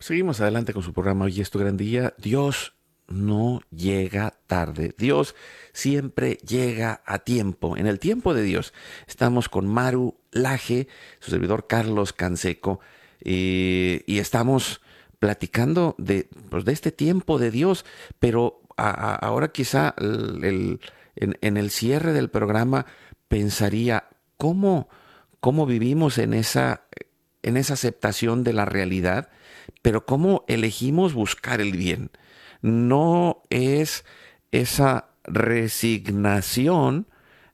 Seguimos adelante con su programa. Hoy es tu gran día. Dios no llega tarde. Dios siempre llega a tiempo. En el tiempo de Dios. Estamos con Maru Laje, su servidor Carlos Canseco, y estamos platicando de este tiempo de Dios, pero ahora quizá en el cierre del programa pensaría, ¿cómo vivimos en esa aceptación de la realidad? Pero cómo elegimos buscar el bien. No es esa resignación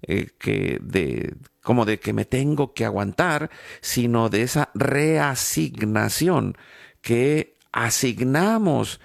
como de que me tengo que aguantar, sino de esa reasignación que asignamos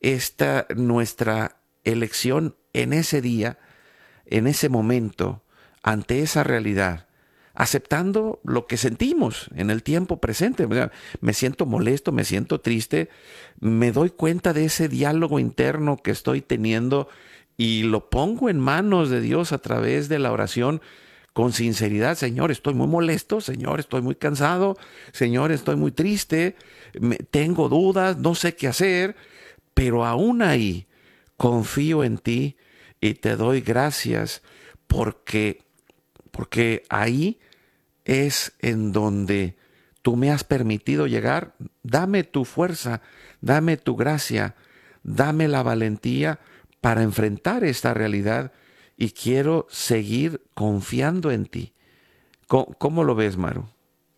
nuestra elección en ese día, en ese momento, ante esa realidad, aceptando lo que sentimos en el tiempo presente. O sea, me siento molesto, me siento triste, me doy cuenta de ese diálogo interno que estoy teniendo y lo pongo en manos de Dios a través de la oración con sinceridad. Señor, estoy muy molesto, Señor, estoy muy cansado, Señor, estoy muy triste, tengo dudas, no sé qué hacer, pero aún ahí confío en ti y te doy gracias porque, porque ahí es en donde tú me has permitido llegar. Dame tu fuerza, dame tu gracia, dame la valentía para enfrentar esta realidad y quiero seguir confiando en ti. ¿Cómo lo ves, Maru?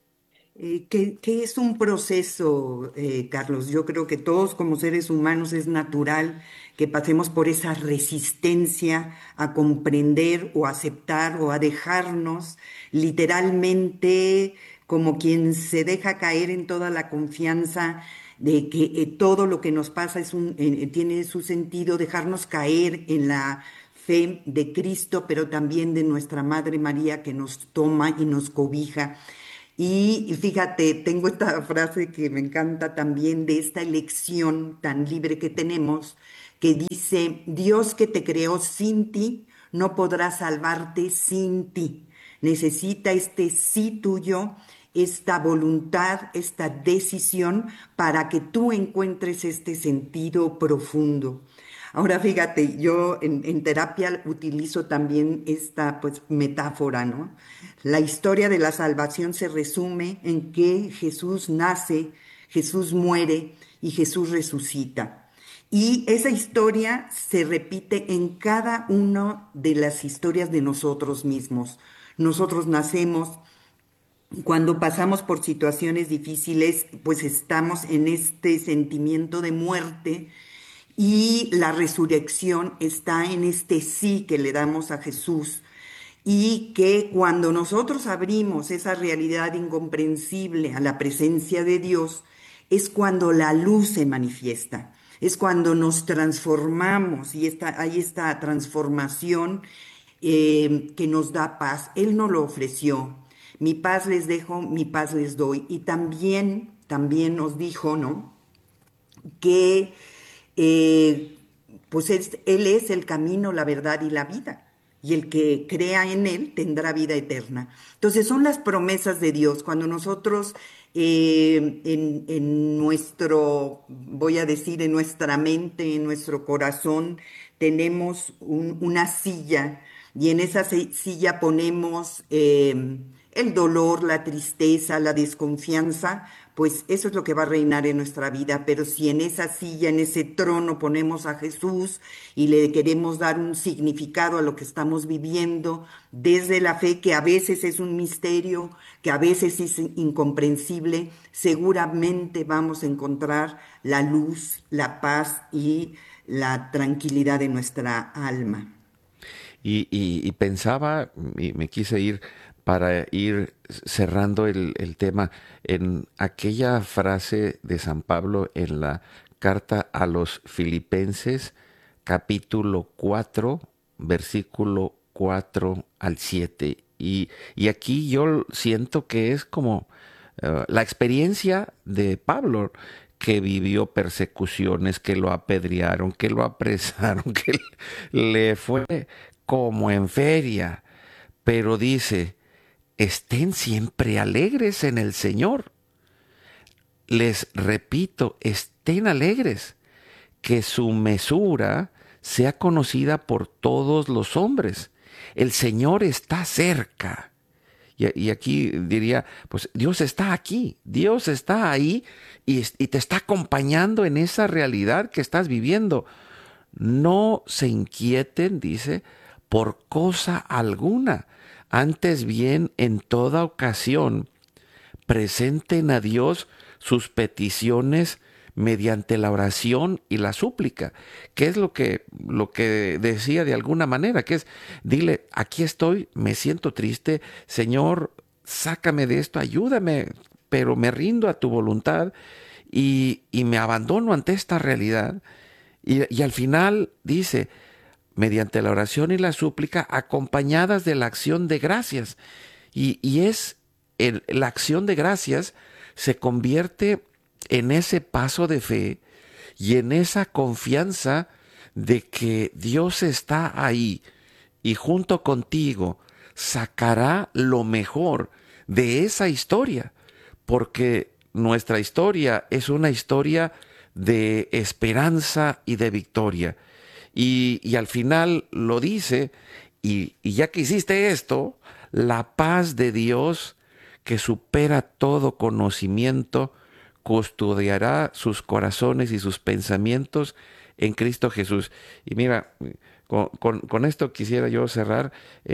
¿Qué es un proceso, Carlos? Yo creo que todos como seres humanos es natural que pasemos por esa resistencia a comprender o aceptar o a dejarnos literalmente como quien se deja caer en toda la confianza de que todo lo que nos pasa tiene su sentido, dejarnos caer en la fe de Cristo, pero también de nuestra Madre María que nos toma y nos cobija. Y fíjate, tengo esta frase que me encanta también de esta elección tan libre que tenemos, que dice, Dios que te creó sin ti, no podrá salvarte sin ti. Necesita este sí tuyo, esta voluntad, esta decisión para que tú encuentres este sentido profundo. Ahora fíjate, yo en terapia utilizo también esta pues metáfora, ¿no? La historia de la salvación se resume en que Jesús nace, Jesús muere y Jesús resucita. Y esa historia se repite en cada una de las historias de nosotros mismos. Nosotros nacemos, cuando pasamos por situaciones difíciles, pues estamos en este sentimiento de muerte y la resurrección está en este sí que le damos a Jesús y que cuando nosotros abrimos esa realidad incomprensible a la presencia de Dios, es cuando la luz se manifiesta, es cuando nos transformamos y hay esta transformación que nos da paz. Él nos lo ofreció. Mi paz les dejo, mi paz les doy. Y también nos dijo, ¿no? Que eh, pues Él es el camino, la verdad y la vida. Y el que crea en Él tendrá vida eterna. Entonces son las promesas de Dios. Cuando nosotros en nuestro, voy a decir, en nuestra mente, en nuestro corazón, tenemos una silla y en esa silla ponemos el dolor, la tristeza, la desconfianza, pues eso es lo que va a reinar en nuestra vida. Pero si en esa silla, en ese trono ponemos a Jesús y le queremos dar un significado a lo que estamos viviendo desde la fe, que a veces es un misterio, que a veces es incomprensible, seguramente vamos a encontrar la luz, la paz y la tranquilidad de nuestra alma. Y pensaba, y me quise ir para ir cerrando el tema en aquella frase de San Pablo en la carta a los Filipenses, capítulo 4 versículo 4 al 7. Y aquí yo siento que es como la experiencia de Pablo, que vivió persecuciones, que lo apedrearon, que lo apresaron, que le fue como en feria, pero dice, estén siempre alegres en el Señor. Les repito, estén estén alegres, que su mesura sea conocida por todos los hombres. El Señor está cerca. Y aquí diría, pues Dios está aquí, Dios está ahí y te está acompañando en esa realidad que estás viviendo. No se inquieten, dice, por cosa alguna. Antes bien, en toda ocasión, presenten a Dios sus peticiones mediante la oración y la súplica, que es lo que decía de alguna manera, que es, dile, aquí estoy, me siento triste, Señor, sácame de esto, ayúdame, pero me rindo a tu voluntad y me abandono ante esta realidad. Y al final dice, mediante la oración y la súplica, acompañadas de la acción de gracias. Y es la acción de gracias se convierte en ese paso de fe y en esa confianza de que Dios está ahí y junto contigo sacará lo mejor de esa historia, porque nuestra historia es una historia de esperanza y de victoria. Y al final lo dice, y ya que hiciste esto, la paz de Dios, que supera todo conocimiento, custodiará sus corazones y sus pensamientos en Cristo Jesús. Y mira, con esto quisiera yo cerrar,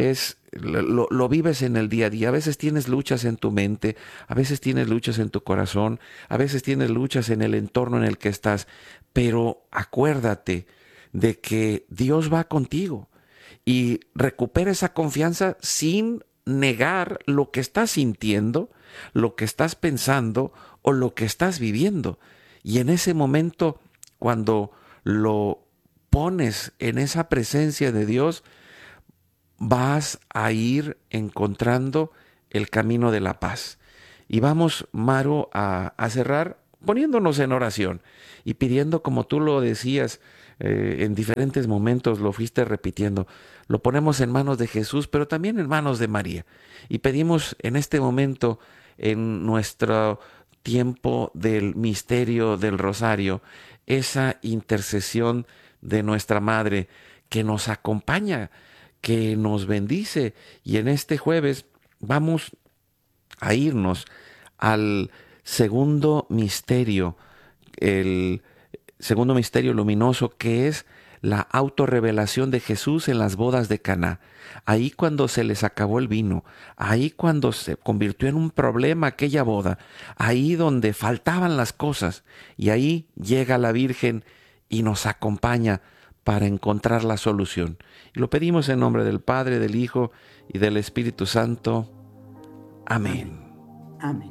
lo vives en el día a día. A veces tienes luchas en tu mente, a veces tienes luchas en tu corazón, a veces tienes luchas en el entorno en el que estás, pero acuérdate de que Dios va contigo y recupera esa confianza sin negar lo que estás sintiendo, lo que estás pensando o lo que estás viviendo. Y en ese momento, cuando lo pones en esa presencia de Dios, vas a ir encontrando el camino de la paz. Y vamos, Maru, a cerrar poniéndonos en oración y pidiendo, como tú lo decías, en diferentes momentos lo fuiste repitiendo, lo ponemos en manos de Jesús, pero también en manos de María. Y pedimos en este momento, en nuestro tiempo del misterio del rosario, esa intercesión de nuestra Madre que nos acompaña, que nos bendice. Y en este jueves vamos a irnos al segundo misterio, el segundo misterio luminoso, que es la autorrevelación de Jesús en las bodas de Caná. Ahí cuando se les acabó el vino, ahí cuando se convirtió en un problema aquella boda, ahí donde faltaban las cosas, y ahí llega la Virgen y nos acompaña para encontrar la solución. Y lo pedimos en nombre del Padre, del Hijo y del Espíritu Santo. Amén. Amén.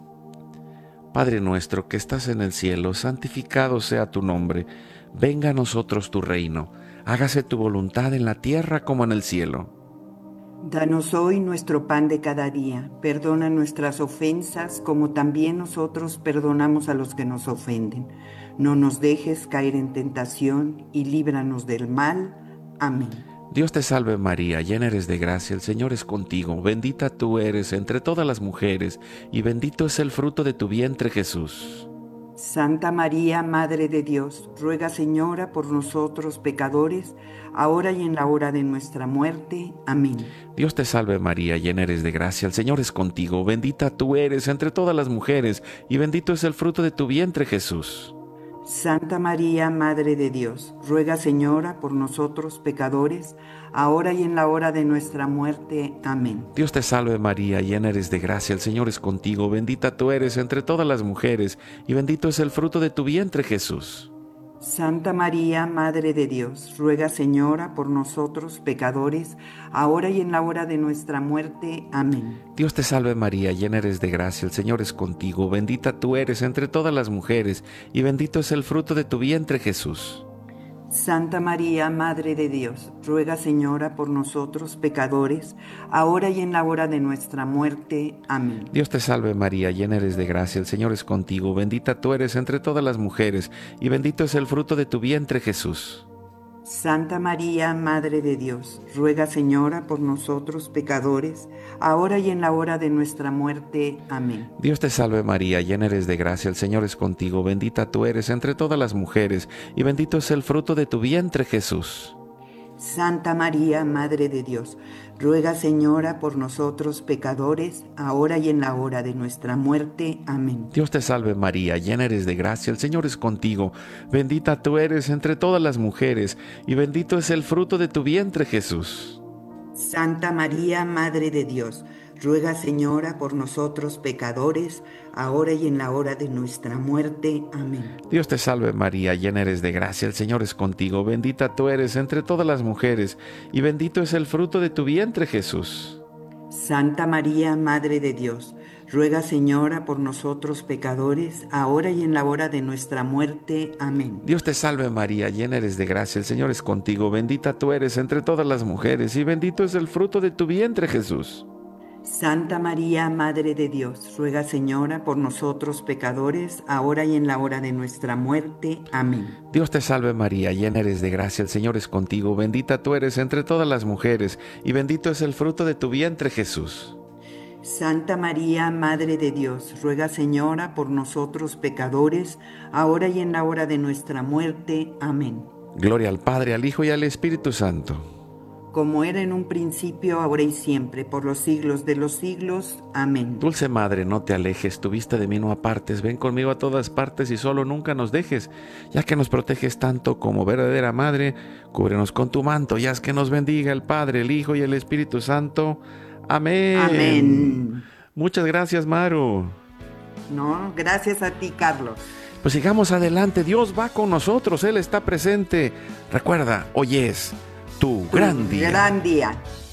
Padre nuestro que estás en el cielo, santificado sea tu nombre. Venga a nosotros tu reino. Hágase tu voluntad en la tierra como en el cielo. Danos hoy nuestro pan de cada día. Perdona nuestras ofensas como también nosotros perdonamos a los que nos ofenden. No nos dejes caer en tentación y líbranos del mal. Amén. Dios te salve María, llena eres de gracia, el Señor es contigo. Bendita tú eres entre todas las mujeres y bendito es el fruto de tu vientre Jesús. Santa María, Madre de Dios, ruega, Señora, por nosotros pecadores, ahora y en la hora de nuestra muerte. Amén. Dios te salve María, llena eres de gracia, el Señor es contigo. Bendita tú eres entre todas las mujeres y bendito es el fruto de tu vientre Jesús. Santa María, Madre de Dios, ruega, Señora, por nosotros pecadores, ahora y en la hora de nuestra muerte. Amén. Dios te salve María, llena eres de gracia, el Señor es contigo. Bendita tú eres entre todas las mujeres y bendito es el fruto de tu vientre Jesús. Santa María, Madre de Dios, ruega, Señora, por nosotros pecadores, ahora y en la hora de nuestra muerte. Amén. Dios te salve María, llena eres de gracia, el Señor es contigo. Bendita tú eres entre todas las mujeres y bendito es el fruto de tu vientre Jesús. Santa María, Madre de Dios, ruega, Señora, por nosotros pecadores, ahora y en la hora de nuestra muerte. Amén. Dios te salve María, llena eres de gracia, el Señor es contigo. Bendita tú eres entre todas las mujeres y bendito es el fruto de tu vientre Jesús. Santa María, Madre de Dios, ruega, Señora, por nosotros pecadores, ahora y en la hora de nuestra muerte. Amén. Dios te salve María, llena eres de gracia, el Señor es contigo, bendita tú eres entre todas las mujeres, y bendito es el fruto de tu vientre, Jesús. Santa María, Madre de Dios, ruega, Señora, por nosotros pecadores, ahora y en la hora de nuestra muerte. Amén. Dios te salve María, llena eres de gracia, el Señor es contigo, bendita tú eres entre todas las mujeres, y bendito es el fruto de tu vientre, Jesús. Santa María, Madre de Dios, ruega, Señora, por nosotros pecadores, ahora y en la hora de nuestra muerte. Amén. Dios te salve María, llena eres de gracia, el Señor es contigo, bendita tú eres entre todas las mujeres, y bendito es el fruto de tu vientre, Jesús. Santa María, Madre de Dios, ruega, Señora, por nosotros pecadores, ahora y en la hora de nuestra muerte. Amén. Dios te salve María, llena eres de gracia, el Señor es contigo, bendita tú eres entre todas las mujeres, y bendito es el fruto de tu vientre, Jesús. Santa María, Madre de Dios, ruega, Señora, por nosotros pecadores, ahora y en la hora de nuestra muerte. Amén. Dios te salve María, llena eres de gracia, el Señor es contigo, bendita tú eres entre todas las mujeres, y bendito es el fruto de tu vientre, Jesús. Santa María, Madre de Dios, ruega, Señora, por nosotros pecadores, ahora y en la hora de nuestra muerte. Amén. Gloria al Padre, al Hijo y al Espíritu Santo. Como era en un principio, ahora y siempre, por los siglos de los siglos. Amén. Dulce Madre, no te alejes, tu vista de mí no apartes, ven conmigo a todas partes y solo nunca nos dejes, ya que nos proteges tanto como verdadera Madre, cúbrenos con tu manto, y haz que nos bendiga el Padre, el Hijo y el Espíritu Santo. Amén. Amén. Muchas gracias, Maru. No, gracias a ti, Carlos. Pues sigamos adelante, Dios va con nosotros, Él está presente. Recuerda, hoy es tu gran día. Gran día.